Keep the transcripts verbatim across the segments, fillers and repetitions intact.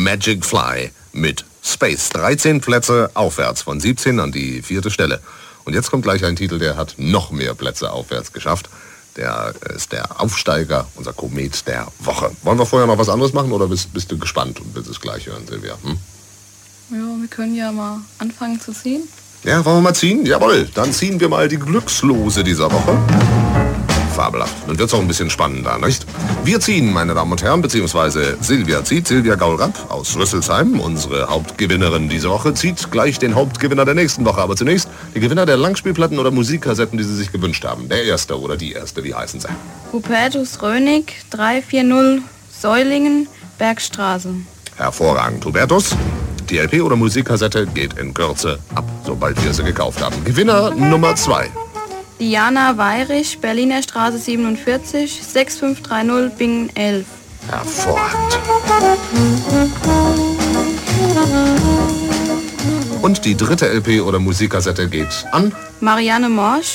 Magic Fly mit Space. dreizehn Plätze aufwärts, von siebzehn an die vierte Stelle. Und jetzt kommt gleich ein Titel, der hat noch mehr Plätze aufwärts geschafft. Der ist der Aufsteiger, unser Komet der Woche. Wollen wir vorher noch was anderes machen oder bist, bist du gespannt und willst es gleich hören, Silvia? Hm? Ja, wir können ja mal anfangen zu ziehen. Ja, wollen wir mal ziehen? Jawohl, dann ziehen wir mal die Glückslose dieser Woche. Fabelhaft. Dann wird es auch ein bisschen spannender, nicht? Wir ziehen, meine Damen und Herren, beziehungsweise Silvia zieht, Silvia Gaulrapp aus Rüsselsheim, unsere Hauptgewinnerin diese Woche, zieht gleich den Hauptgewinner der nächsten Woche. Aber zunächst die Gewinner der Langspielplatten oder Musikkassetten, die sie sich gewünscht haben. Der Erste oder die Erste, wie heißen sie? Hubertus Rönig, drei vier null, Säulingen, Bergstraße. Hervorragend, Hubertus. Die L P oder Musikkassette geht in Kürze ab, sobald wir sie gekauft haben. Gewinner Nummer zwei. Diana Weirich, Berliner Straße siebenundvierzig, sechs fünf drei null, Bingen elf. Hervorragend. Und die dritte L P oder Musikkassette geht an Marianne Morsch,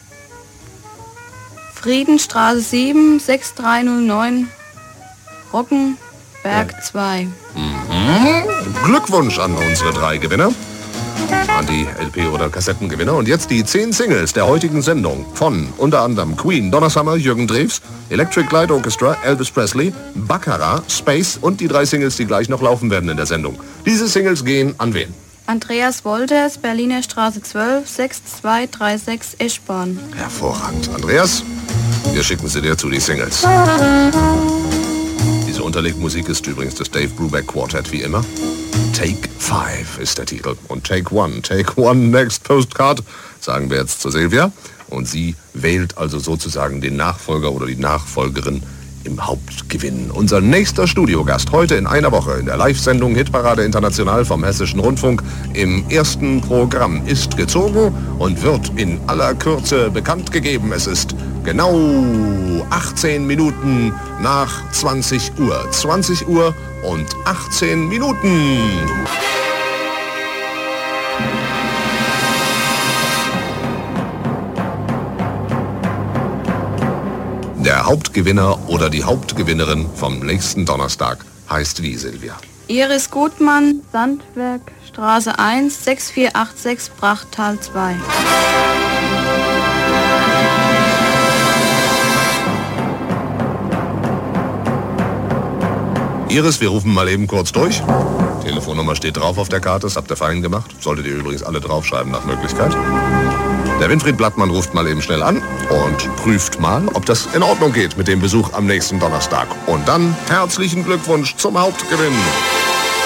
Friedenstraße sieben, sechs drei null neun, Roggenberg zwei. Mhm. Glückwunsch an unsere drei Gewinner. An die L P- oder Kassettengewinner. Und jetzt die zehn Singles der heutigen Sendung von unter anderem Queen, Donna Summer, Jürgen Drews, Electric Light Orchestra, Elvis Presley, Baccarat, Space und die drei Singles, die gleich noch laufen werden in der Sendung. Diese Singles gehen an wen? Andreas Wolters, Berliner Straße zwölf, sechs zwei drei sechs, Eschborn. Hervorragend. Andreas, wir schicken sie dir zu, die Singles. Diese Unterlegmusik ist übrigens das Dave Brubeck Quartet wie immer. Take Five ist der Titel. Und Take One, Take One, Next Postcard, sagen wir jetzt zu Silvia. Und sie wählt also sozusagen den Nachfolger oder die Nachfolgerin im Hauptgewinn. Unser nächster Studiogast heute in einer Woche in der Live-Sendung Hitparade International vom Hessischen Rundfunk im ersten Programm ist gezogen und wird in aller Kürze bekannt gegeben. Es ist genau achtzehn Minuten nach zwanzig Uhr. zwanzig Uhr und achtzehn Minuten. Der Hauptgewinner oder die Hauptgewinnerin vom nächsten Donnerstag heißt wie, Silvia? Iris Gutmann, Sandwerk, Straße eins, sechs vier acht sechs, Brachtal zwei. Iris, wir rufen mal eben kurz durch. Telefonnummer steht drauf auf der Karte, das habt ihr fein gemacht. Solltet ihr übrigens alle draufschreiben nach Möglichkeit. Der Winfried Blattmann ruft mal eben schnell an und prüft mal, ob das in Ordnung geht mit dem Besuch am nächsten Donnerstag. Und dann herzlichen Glückwunsch zum Hauptgewinn.